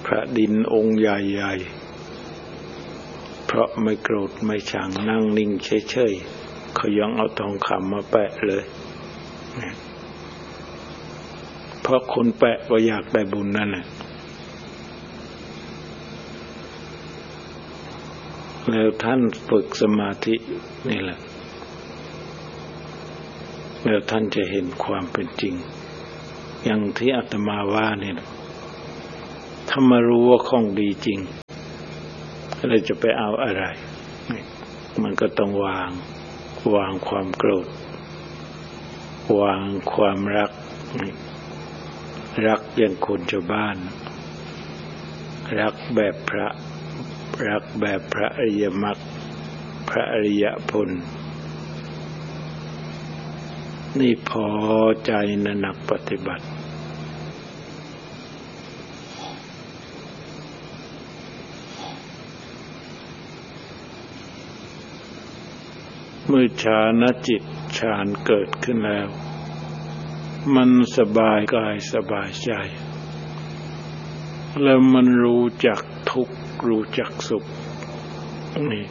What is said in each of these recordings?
พระดินองค์ใหญ่ๆเพราะไม่โกรธไม่ชังนั่งนิ่งเฉยๆเขายังเอาทองคำมาแปะเลยเพราะคนแปะก็อยากได้บุญนั่นแหละแล้วท่านฝึกสมาธินี่แหละแล้วท่านจะเห็นความเป็นจริงอย่างที่อาตมาว่าเนี่ยถ้ามารู้ว่าของดีจริงเราจะไปเอาอะไรมันก็ต้องวางความโกรธวางความรักอย่างคนชาวบ้านรักแบบพระรักแบบพระอริยมรรคพระอริยผลนี่พอใจในนักปฏิบัติเมื่อฌานจิตฌานเกิดขึ้นแล้วมันสบายกายสบายใจแล้วมันรู้จักทุกข์รู้จักสุขนี่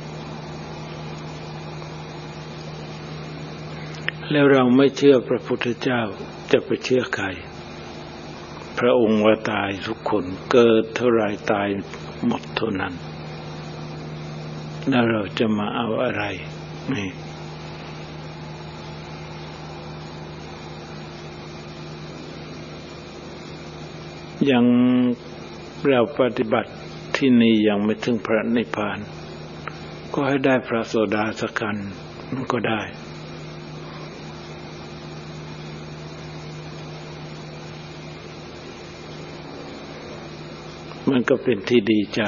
แล้วเราไม่เชื่อพระพุทธเจ้าจะไปเชื่อใครพระองค์ว่าตายทุกคนเกิดเท่าไรตายหมดเท่านั้นแล้วเราจะมาเอาอะไรนี่ยังเราปฏิบัติที่นี่ยังไม่ถึงพระนิพพานก็ให้ได้พระโสดาสักกันมันก็ได้มันก็เป็นที่ดีใจ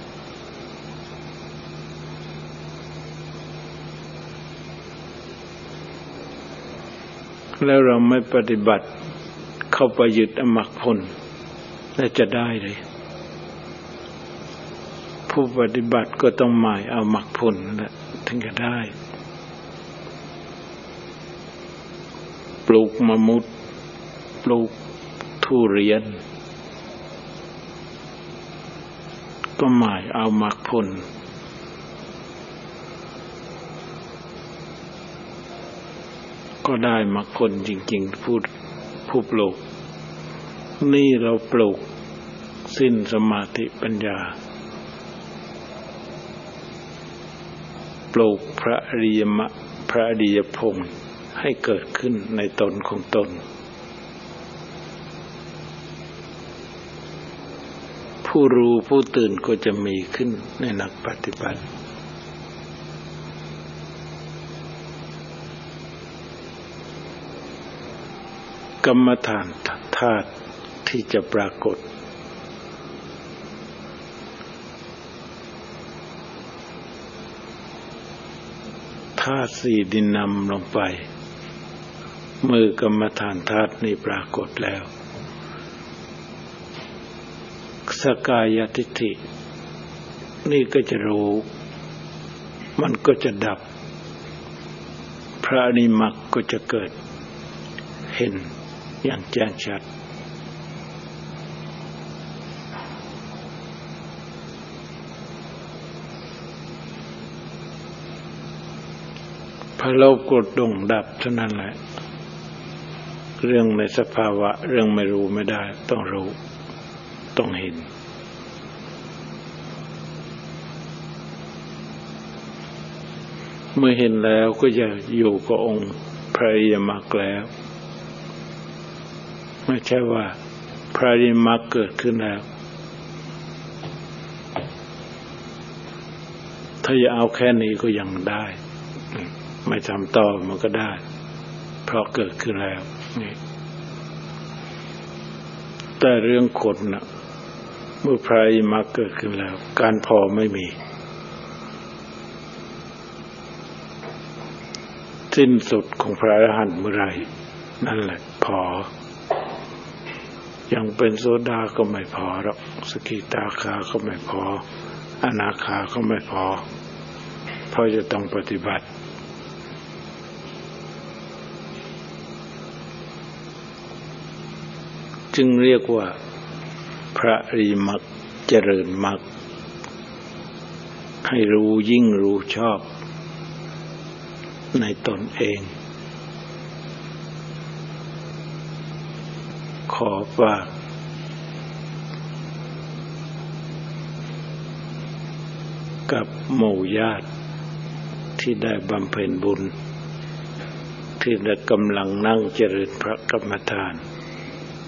แล้วเราไม่ปฏิบัติเข้าไปยึดอมรรคผลแล้วจะได้เลยผู้ปฏิบัติก็ต้องหมายเอามรรคผลนะถึงจะได้ปลูกมะมุดปลูกทุเรียนก็หมายเอามรรคผลก็ได้มรรคผลจริงๆผู้ปลูกนี่เราปลูกสิ้นสมาธิปัญญาปลูกพระอริยมรรคพระอริยผลให้เกิดขึ้นในตนของตนผู้รู้ผู้ตื่นก็จะมีขึ้นในนักปฏิบัติกรรมฐานธาตุที่จะปรากฏธาตุสี่ดินนำลงไปเมื่อกรรมฐานธาตุนี้ปรากฏแล้วสกายทิฏฐินี่ก็จะรู้มันก็จะดับพระอริยมรรคก็จะเกิดเห็นอย่างแจ้งชัดพอโลภโกรธหลงดับเท่านั้นแหละเรื่องในสภาวะเรื่องไม่รู้ไม่ได้ต้องรู้ต้องเห็นเมื่อเห็นแล้วก็จะอยู่กับองค์พระอริยมรรคแล้วไม่ใช่ว่าพระอริยมรรคเกิดขึ้นแล้วถ้าจะเอาแค่นี้ก็ยังได้ไม่ทำต่อมันก็ได้เพราะเกิดขึ้นแล้วนี่แต่เรื่องคนนะเมื่อพระอริยมรรคเกิดขึ้นแล้วการพอไม่มีสิ้นสุดของพระอรหันต์เมื่อไรนั่นแหละพอยังเป็นโสดาก็ไม่พอหรอกสกิทาคาก็ไม่พออนาคาก็ไม่พอเพราะจะต้องปฏิบัติจึงเรียกว่าพระอริยมรรคเจริญมรรคให้รู้ยิ่งรู้ชอบในตนเองขอฝากกับหมู่ญาติที่ได้บำเพ็ญบุญที่ได้กำลังนั่งเจริญพระกรรมฐาน